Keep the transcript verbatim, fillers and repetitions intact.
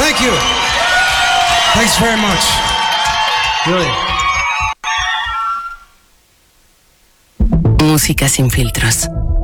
Thank you. Thanks very much. Really. Música sin filtros.